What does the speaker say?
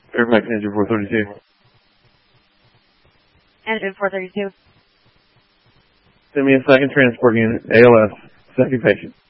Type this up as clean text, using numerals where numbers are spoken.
Fairfax Engine 432. Engine 432. Send me a second transport unit, ALS, second patient.